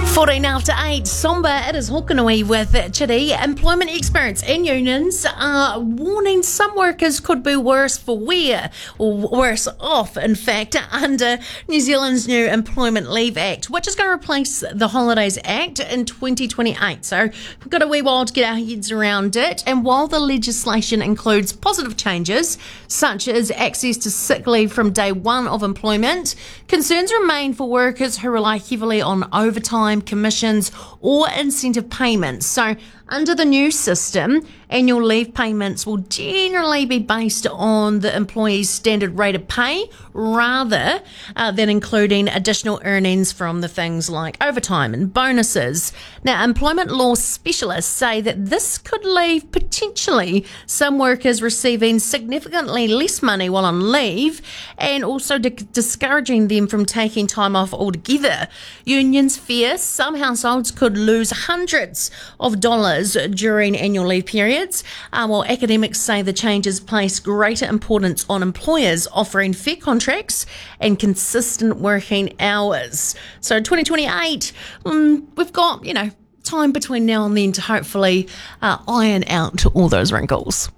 14 after 8, somber, it is Hokanui with Chitty. Employment experts and unions are warning some workers could be worse for wear, or worse off, in fact, under New Zealand's new Employment Leave Act, which is going to replace the Holidays Act in 2028. So we've got a wee while to get our heads around it. And while the legislation includes positive changes, such as access to sick leave from day one of employment, concerns remain for workers who rely heavily on overtime, commissions or incentive payments. So under the new system, annual leave payments will generally be based on the employee's standard rate of pay rather than including additional earnings from the things like overtime and bonuses. Now, employment law specialists say that this could leave potentially some workers receiving significantly less money while on leave and also discouraging them from taking time off altogether. Unions fear some households could lose hundreds of dollars during annual leave periods, while academics say the changes place greater importance on employers offering fair contracts and consistent working hours. So 2028, we've got, time between now and then to hopefully iron out all those wrinkles.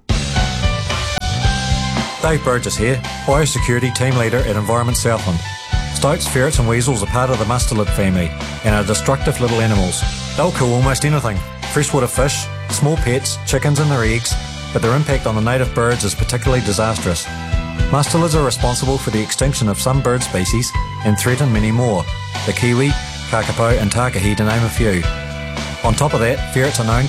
Dave Burgess here, Biosecurity Team Leader at Environment Southland. Stoats, ferrets and weasels are part of the mustelid family and are destructive little animals. They'll kill almost anything. Freshwater fish, small pets, chickens and their eggs, but their impact on the native birds is particularly disastrous. Mustelids are responsible for the extinction of some bird species and threaten many more, the kiwi, kakapo and takahi to name a few. On top of that, ferrets are known